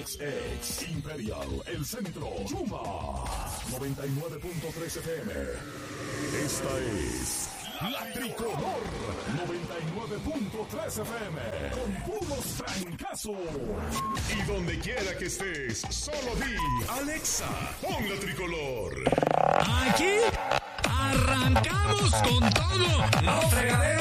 XX, Imperial, El Centro, Yuma, 99.3 FM. Esta es La Tricolor, 99.3 FM, con puros trancazos. Y donde quiera que estés, solo di, Alexa, pon La Tricolor. Aquí arrancamos con todo. La fregadera.